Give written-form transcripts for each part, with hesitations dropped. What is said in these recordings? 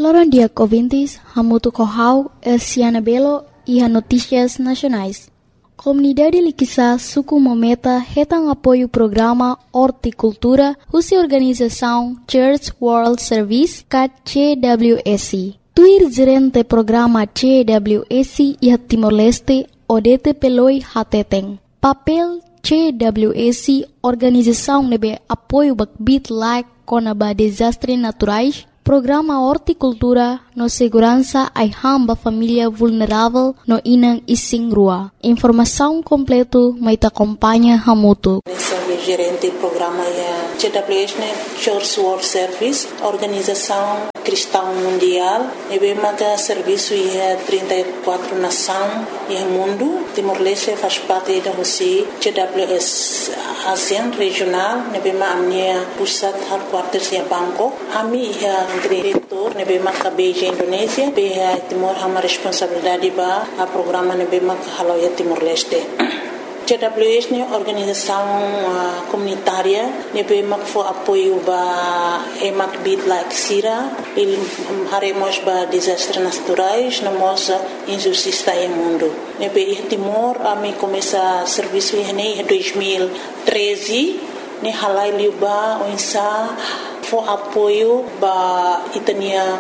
Loron dia ouvintes, hamutu kohau, Siana Belo e notícias nacionais. Comunidade Liquiçá suku mometa retang apoio programa Horticultura, husi organização Church World Service, CWSC. Tuir gerente programa CWSC e Timor-Leste, Odete Peloi Hateteng. Papel CWSC, organização nebe apoio bakbit like konaba desastres naturais, programa Horticultura no segurança ai hamba família vulnerável no inang ising rua. Informação completo mai ta acompanha hamutu. Gerente do programa CWS, Church World Service, organização cristã mundial, e bem maga serviço e 34 nações e mundo. Timor-Leste faz parte da Rússia, CWS ASEAN regional, e bem maga minha pusat headquarters em Bangkok. Ami é diretor, e bem maga Beijing Indonésia, bem Timor hama responsabilidade ba a programa e bem maga halau Timor-Leste. CWS é organização comunitária, nebe mak fo apoio ba emak bit like sira, il haremos ba desastres naturais, namos injustiça em mundo. Nebe Timor ami começa serviço em 2013, ne halai liuba oinsa fo apoio ba itania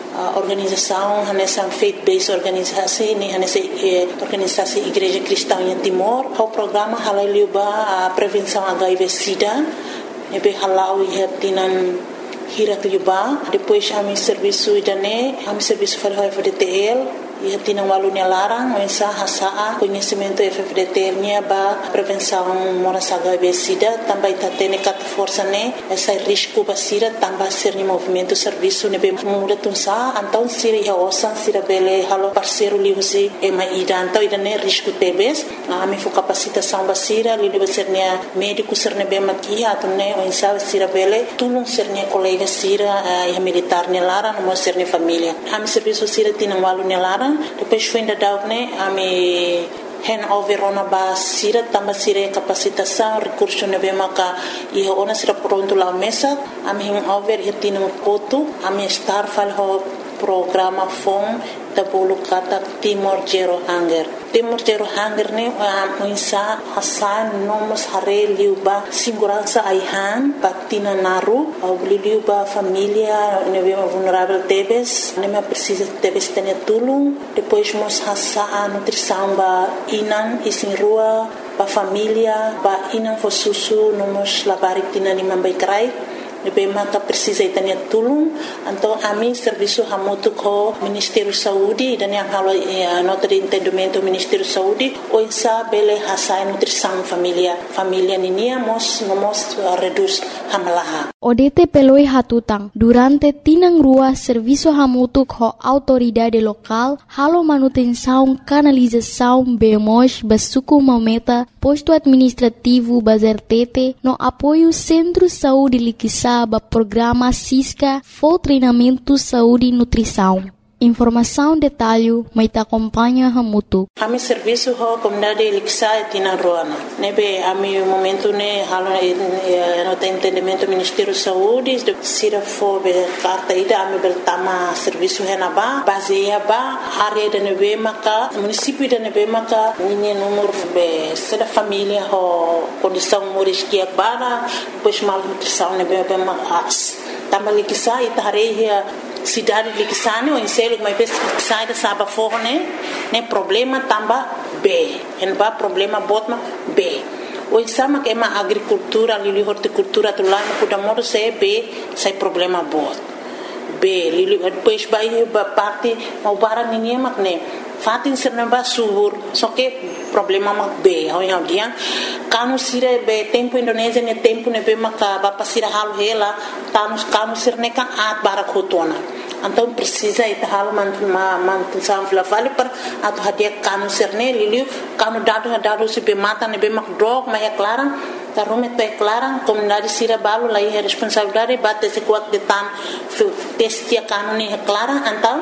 organização nessa faith-based organisasi ni nessa organisasi Igreja Cristã em Timor. O programa halaliu ba prevenção HIV/SIDA, nebe halau ia tinan hirat liuba. Depois ami serviço idane, ami serviço para o FDTL. Ia tinan walunya larang, mensa hasaa conhecimento FDTL nya ba prevenção moras HIV/SIDA, também tatene kat força ne essa risco basira também ser ni movimento serviço nebe muda tunsa então sira ia osan sira bele halo parceiro liusi e mai ida então idane risco tebes ami fo capacitação basira li debe ser nia médico ser nebe makia atune mensa sira bele tulung ser nia colega sira e militar ne lara no ser ni família ami serviço sira tinan walunya larang. Depois foi ainda dar ami handover ona ba sira tambah sira capacitação recurso nebe maka e ona sira pronto la mesa ami handover hitino kotu ami star fal ho programa FOM da bolu kata Timor Zero Hunger. Timor Zero Hunger ne muinsa hasan nomos hare liuba segurança aihan patina naru au liuba família nebe vulnerável tebes neme precisa tebes tenia tulung depois mos hasa nutrição ba inan isin rua ba família ba inan fo susu nomos labarik tina ni mambai krai nebe maka precisa itania tulung então ami serviço hamutu ko Ministério Saúde dan yang halo nota de entendimento Ministério Saúde o isa bele hasai nutrição família ninia mos reduz hamalaha. Odete peloi hatutang durante tinang rua serviço hamutu ko autoridade local halo manutenção canalização bemos basuku mometa posto administrativo bazertete no apoio Centro Saúde Liquiçá ba programa SISCA for treinamento saúde e nutrição. Informação detalhe mai ta acompanha hamutu. Ami serviço ho comunidade Liquiçá tina roana. Nebe ami momento ne halo no entendimento Ministério Saúde de sira fo be carta ida ami bertama serviço henaba baseia ba área de nebe maka município de nebe maka ni número be sera família ho condição moriskia bara pois mal nutrição nebe be mas tama Liquiçá itareia cidade de Liquiçá o enselo mas sai da saba forne ne problema tamba B en ba problema botma B o exama que é uma agricultura ali horticultura do lá no Kudamoro se B sai problema bot B li depois vai parte o bara ninguém magne fatin serna ba subur só que problema mak B ao yang dia kanu sire be tempo Indonésia ne tempo ne be maka ba pasira hal hela kanu sirne ka at bara khotona então precisa ita hal mantu samfla vale per atu hadia kanu sirne liliu kanu dado se be mata ne be mak drog ma é clara ta rumet pe clara comunidade sira balu lai responsabilidade bate se kuat de tan testia kanu ne clara então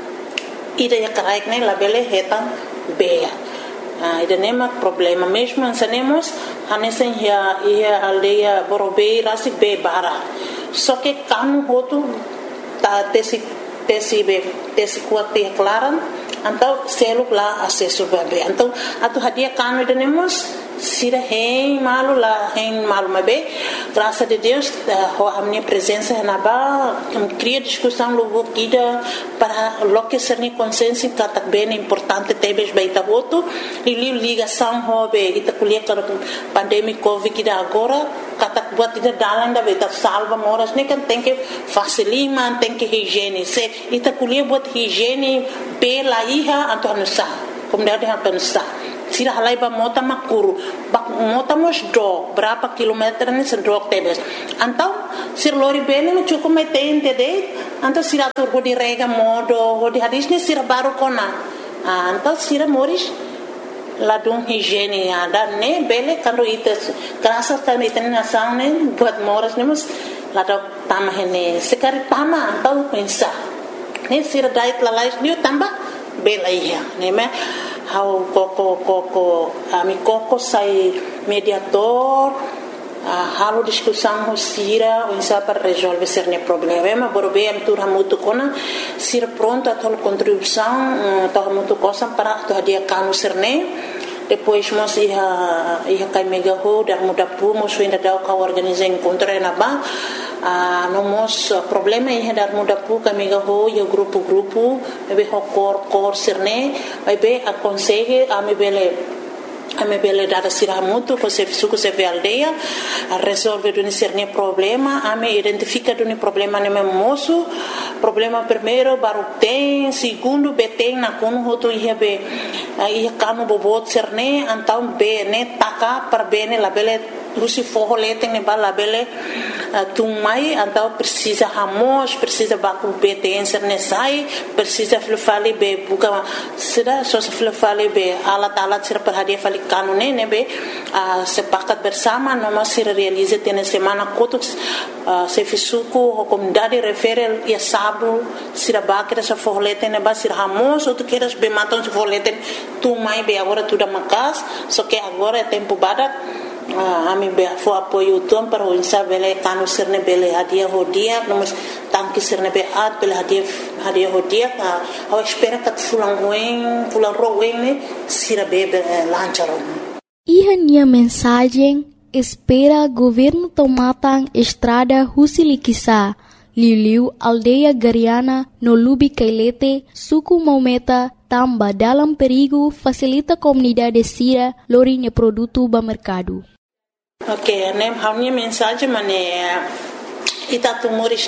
ida ya karaik ne labele hetan beya ida nema problema mesmo ansanemos hanesen ia aldeia borobei rasi be bara só que kanu hotu ta tesi tesi kuat te klaran então seluk lá acesso bebe então atu hadia kanu denemos sira hein malu mabe graças a Deus a minha presença na ba cria discussão logo kida para loque ser ni consciência que bem importante tebes baita voto e ligação hobe ita kuliah para pandemia covid kida agora kata buat ida dalan da beta salva moras ne kan tem que facilima tem que higiene se ita kuliah buat higiene pela iha atau nusa kemudian atau nusa sira halai ba mota makuru bak mota mos do berapa kilometer ni sedok tebes antau sir lori bene me cukup metente de antau sira turgo di rega modo ho di hadisnya sira baru kona antau sira moris ladung higiene ada ne bele kando ites kerasa kan iten nasang ne buat moras ne mus ladau tamah ne sekari tama antau pensa ne sira dait lalais ni tambah bela iya ne me how koko ami koko sai mediator halo discussão sira o insa para resolver cerne problema borbe am tur hamutu kona sira pronto a tol contribuição to hamutu cosa para to dia kanu cerne depois mos ia kai mega ho dar muda pu mos ainda dau ka organizar encontro na ba no mos problema ia dar muda pu ka mega ho yo grupo be ho cor cerne vai be aconselhe a me bele dada sira mutu ko se suku se ve aldeia a resolve do cerne problema a me identifica do problema ne moço problema primeiro baru tem segundo beteng na kono hoto ia be ia kanu bobot cerne antau be ne taka per bene la bele rusi forro leteng ne bala bele tumai antau precisa hamos precisa baku beteng cerne sai precisa flufali be buka sida so flufali be alat sira perhadia fali kanu ne be sepakat bersama noma sira realize tene semana kotus se fisuku comunidade referel ia sabu sira bakira sa forro leteng ne ba sira hamos ou tu queres be maton se forro leteng tumai be agora tudo macas só que agora é tempo badak ami be fo apoio tom para o insa bele kanu sirne bele hadia hodia nomos tanki sirne be at bele hadia hodia a espera que fulan roen ne sira bebe lancharon Ihania mensagem espera governo tomatang estrada Husilikisa Liu aldeia Gariana no Lubi Kailete suku Maumeta tamba dalam perigo facilita comunidade sira lorinha produto ba mercado. Ok, nem a minha mensagem mané itatu moris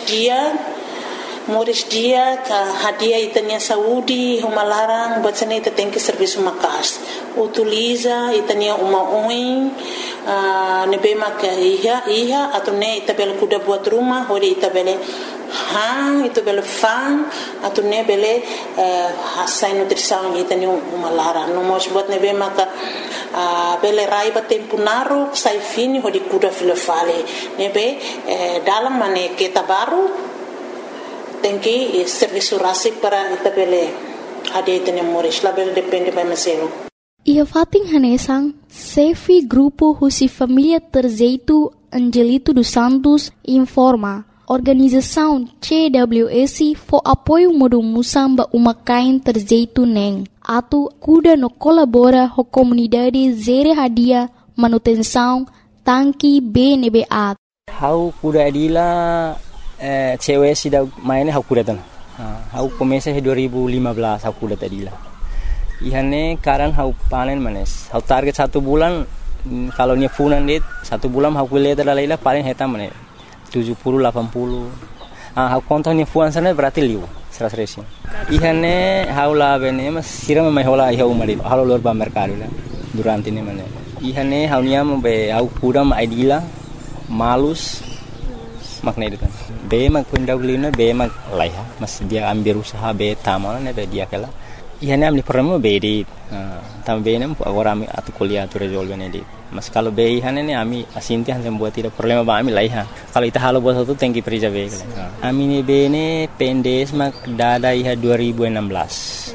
dia ka hadia itania saúde uma larang buat sana ita tem que serviço makas utiliza itania uma oin nebe maka iha atau ne ita bel kuda buat rumah hori ita bele itu bele fan atau ne bele hasai nutrição itania uma larang no mos buat nebe maka bele raiba tempo naru sai fini hori kuda filofale nebe dalam mane kita baru tem que serviço rasi para itabele hadia itene moris label depende by meselo ia fating hanesang Sefi grupo Husi Família Terzeito Angelito dos Santos informa organização CWS for apoio modo musamba umakain Terzeito neng atu kuda no colabora ho comunidade zere hadia manutenção tanki BNBA how kuda adila cewek sudah mainnya aku datang. Aku komesa 2015 aku datang tadi lah. Ihane karan aku panen manes. Aku target 1 bulan kalau nya funan dit 1 bulan aku lihat dalam lah paling heta manes 70 80. Aku kontaknya fuan sana berarti liu 100. Ihane aku lah bene mas siram mai hola iha umari. Halo luar ba mercado lah durante ini manes. Ihane aku nya be aku kuram idila malus makna itu kan be mak pindah ulina be mak laiha mas dia ambil usaha be tamana be dia kala ihane amli problema be di tambe nem agora ami atu kuliah tu resolve ne di mas kalau be ihane ne ami asinti han buat tidak problema ba ami laiha kalau ita halo buat itu tengki perija be kala ami ne be ne pendes mak dada iha 2016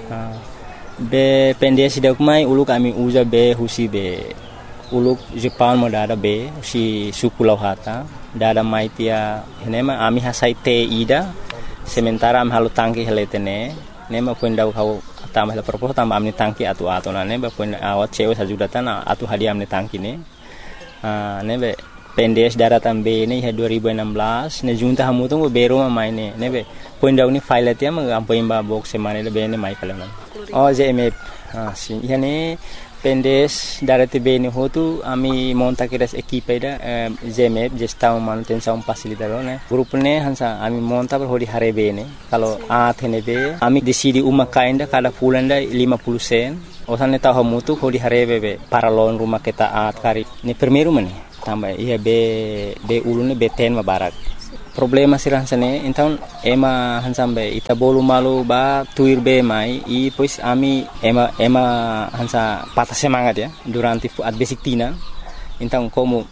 be pendes dak mai uluk ami uza be husi be uluk Jepang mo dada be si suku lauhata dada maitia henema ami hasai te ida sementara am halu tangki heletene nema puendau kau tambah la propos tambah amni tangki atu na neba puen awat cewe sajudatan atu hadiah amni tangki ne nebe pendes daratan B ini 2016 ne junta hamu tu bero mai ne nebe puendau ni file tia ma ampoin ba box semane le bene mai kala JMF si yani pendes darati B ni hotu ami monta kiras equipe da JMF gestão manutenção facilitador ne grupo ne hansa ami monta per hodi hare B ne kalau athene B ami decidi uma kainda kada pulanda 50 sen osan ne tahu hamu tu hodi hare B para loan rumah kita kari ni primeiro mane tambah iya be ulune B10 mabarak problema siransane então ema hansambe ita bolu malu ba tuir be mai e pois ami ema hansa patah semangat ya durante at basic tina então como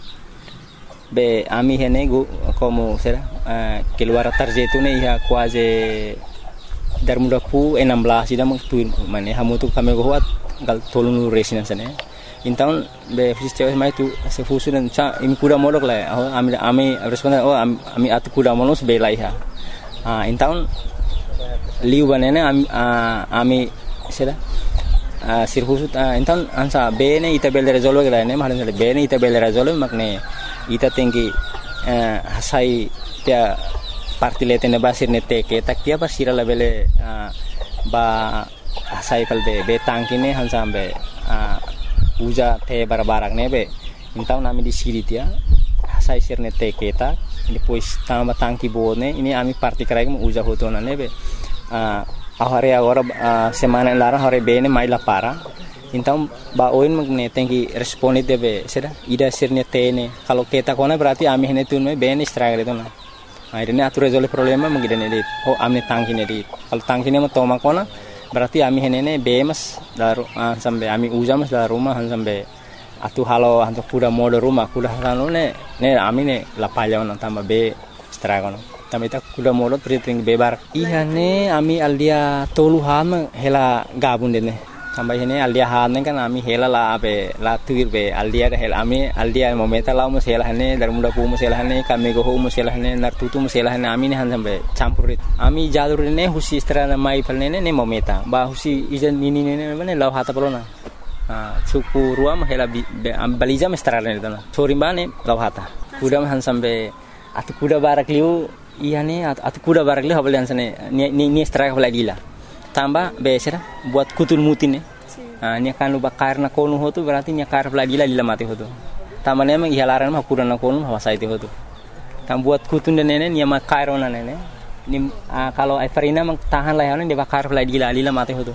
be ami hene como será keluar tarjeta ne ia quase dar muda pu 16 ida mang tuir mane hamu tu kami goat gal tolunu resinansane então be fisicamente mais tu se fusu dan cha imi kuda modok la ami responden ami atu kuda monos be la iha então liu banene ami sera sirfusu então ansa be ne ita bel resolve la ne malan be ne ita bel resolve makne ita tinggi hasai tia partilete ne basir ne teke tak tia basira la bele ba hasai kal be tangki ne hansa be uja te barbarak nebe então nami di siri tia sai sirne te keta depois tamba tangki bone ini ami parti karai mu uja hotona nebe ahare agora semana lara hare bene mai la para então ba oin magne tengi responde debe seda ida sirne tene kalau keta kona berarti ami hene tunme bene struggle itu na akhirnya atu resolve problema mangidane dit amne tangki ne dit kalau tangki ne toma kona berarti ami henene bemas daru sampai ami ujamas daru rumah sampai atu halo hantu kuda mode rumah kuda halo ne ami ne la palyaw nang tamba be stragono tamba ita kuda mode priting bebar ihane ami aldia toluhan hela gabun dene tamba hene aldia han kan ami hela la be la tuir be aldia hela ami aldia momenta la mo hela hane dar muda pu mo hela hane kami go mo hela hane nar tutu mo hela hane ami ne han sampai campurit ami jalur ne husi strana mai palne ne momenta ba husi ijan nini ne mane law hata polona suku ruam hela baliza mestrana ne tana sorimbane law hata kuda han sampai atu kuda barak liu ihane atu kuda barak liu habalian sane ni straka baladila tambah besera buat kutul mutin ni akan lu bakar na konu hotu berarti ni akar lagi lila mati hotu tamane emang ihalaran mah kurang na konu hawasa itu hotu tam buat kutun dan nene ni ama kairo na nene ni kalau Everina mang tahan layanan dia bakar lagi lila mati hotu.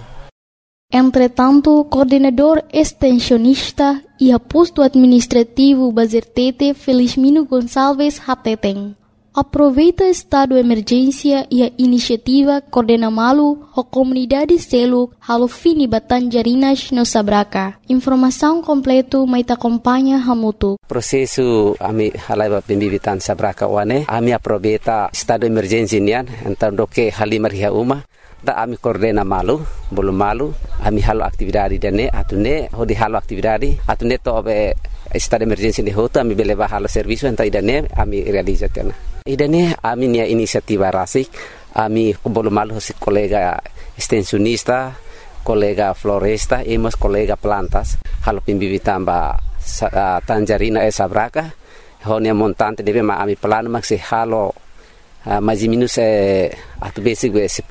Entretanto, coordenador extensionista e posto administrativo Bazertete Felizmino Gonçalves Hateteng aproveita estado de emergência e a iniciativa Coordena Malu a comunidade selo halo fini Batanjarinas no Sabraca. Informação completo mai acompanha hamutu. Prosesu ami halai pembibitan Sabraca wane ami aproveita estado de emergência nian então doke halimar hia uma da ami Coordena Malu belum malu ami halo aktividade dene atune hodi halo aktividade atune to be estado de emergência de hoto ami beleva halo serviço então idane ami realizatena. Idane ami nia inisiativa rasik ami belum malu si kolega extensionista kolega floresta emos kolega plantas halo pembibitan ba Tanjarina Sabraca honia montante debe ma ami plan maksi halo mais minus atu basic 10.000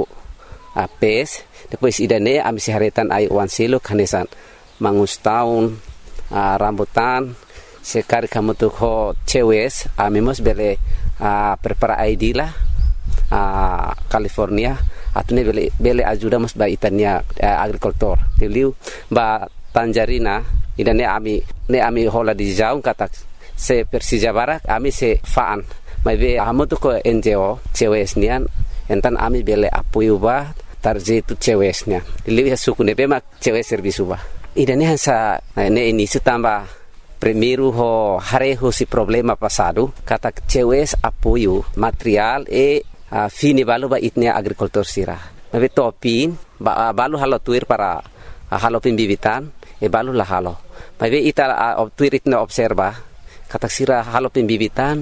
PS depois idane ami siharetan ai wan selo kanesan mangus tahun rambutan sekar kamu tu ho cewes ami mos bele prepara ID lah California atune bele ajuda mos ba itania agricultor teliu ba Tanjarina idane ami hola di jaung kata se Persija Barak ami se faan mai be amu tu ko NGO cewes nian entan ami bele apoio ba tarjetu cewesnya liu ya suku ne bema cewes servisu ba idane hansa ne ini sutamba primeiro ho hareho si problema passado kata cewes apoio material fini balu ba itnia agricultor sira be topin ba balu halo tuir para halo pembibitan balu la halo be ita tuir itna observa kata sira halo pembibitan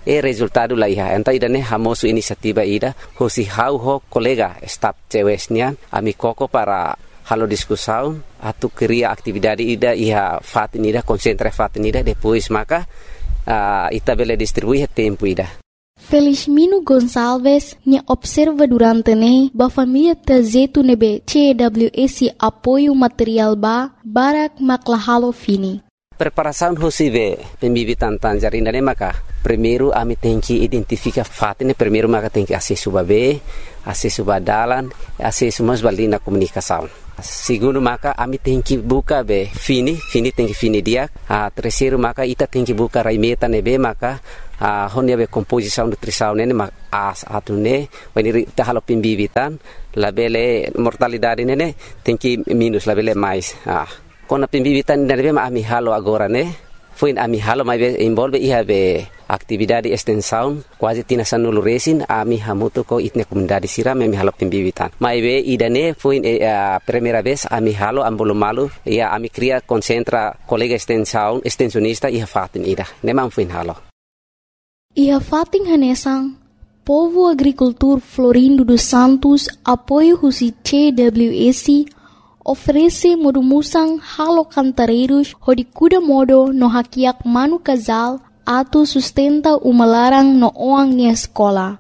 resultado la iha enta idane hamosu inisiativa ida hosi hau ho kolega staf cewesnian ami koko para halo discussão atu cria atividade ida iha fatin ida concentra fatin ida depois maka ita bele distribuir tempo ida. Felizmino Gonçalves ne observa durante ne ba família trazetu nebe CWS apoio material barak maklahalo fini. Preparação hosive pembibitan tanjarina ne maka primeiro ami tem que identificar fatin primeiro maka tem que acesso babe acesso badalan acesso mas balina comunicação. Segundo maka ami tem que buka be fini tem que fini dia. Terceiro maka ita tem que buka raimeta nebe maka honia be composição nutrição nene mak atune wani ta halo pembibitan labele mortalidade nene tem que minus labele mais. Kona pembibitan nebe ami halo agora ne foi ami halo mai be envolve iha be atividade extensão quase tina sanulu resin ami hamuto ko itne comunidade siram ami halo pembibitan mai be idane foi primeira vez ami halo ambolomalu ia ami cria concentra colega extensionista iha fatin ida nemam foi halo iha fatin hanesang povo agricultor Florindo dos Santos apoio husi CWS oferece modumusang halo cantareiros hodi kuda modo no hakiak manu casal atau sustenta umalarang no oang ni sekolah.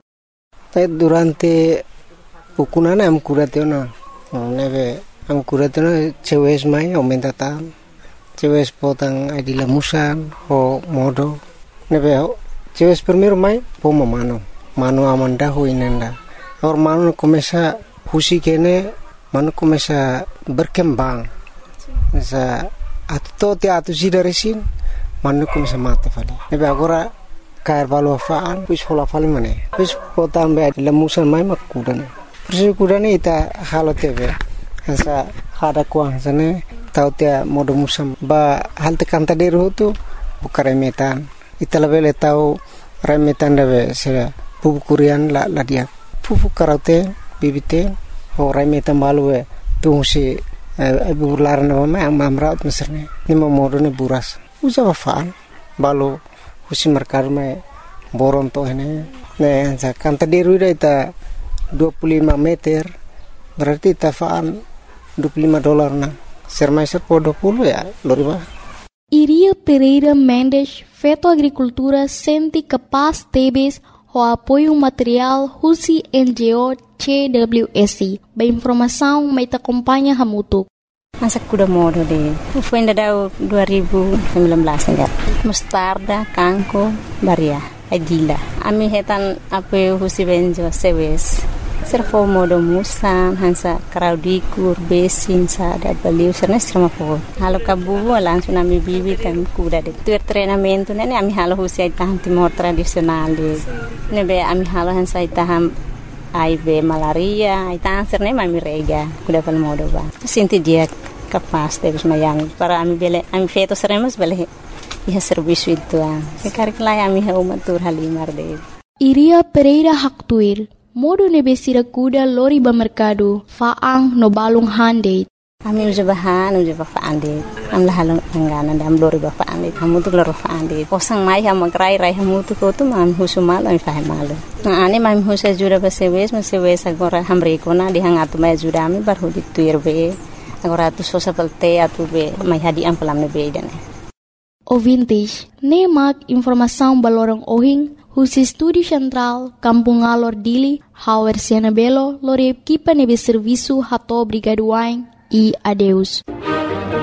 Durante ukunana am kuratena neve am kuratena cewes mai aumentatan cewes potang adila musan ho modo neve cewes primero mai pomo mano amanda ho inenda or mano começa husi kene mano começa berkembang sa atto te atu sidaresin mano começa mata fali nebe agora cair valo faan pis hola fali mane pis potam be lemusan mai makudane persi kudane ita halo tebe sa hada kuang sane tau te modo musam ba hal te kanta deru tu bukaremetan ita lebele tau remetan debe se pupukurian la dia pupu karate bibite ho remetan balue tu si bularna mama amraut meserne ni modo ne buras usa faan balu husi merkar me boron to hene ne sa kanta deru ita 25 meter berarti tafaan $25 na sermaiser po 20 ya loriba. Iria Pereira Mendes feto agricultura senti capaz tebes o apoio material husi NGO CWS ba informação mai ta acompanha hamutuk. Masa kuda modo de foi ainda dau 2019 enggak mustarda kangko baria adila ami hetan apoio husi benjo sewes serfo modo musan hansa kraudikur besin sada baliu serna strama po halo kabu langsung ami bibi kan kuda de tuer treinamento nene ami halo husi taham timor tradisional de nebe ami halo hansa taham aibe malaria itang serne mami rega kuda pal modo ba sinti dia capaz de mayang para ami bele ami feto seremos bele iha serviço itu sekarang lah ami umatur halimar de Iria Pereira Haktuir modo nebesira kuda lori ba mercado faang no balung hande ami ujabahan faande am lahalong angana dam lori ba faande kamu tu loro faande osang mai ham krai rai hamu tu ko tu man husumal ami fahimalo na ani mam husa jura ba sewes agora hamre kona di hangatu mai jura ami bar hudi tuirbe agora tu sosa pelte atu be mai hadi am pelam ne be dan Ouvintes, nemak informação balorang ohing husi Estúdio Central, Kampung Alor Dili, Hauer Sianabelo, lore equipa nebe serviço hato brigaduain e adeus.